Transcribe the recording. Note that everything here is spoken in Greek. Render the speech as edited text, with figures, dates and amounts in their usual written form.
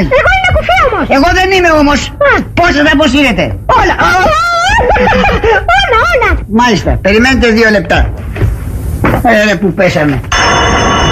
Μάλιστα. Εγώ είμαι κουφή όμως. Εγώ δεν είμαι όμως. Πόσα θα αποσύρετε? Όλα. Όλα. Μάλιστα, περιμένετε 2 λεπτά. Που πέσαμε.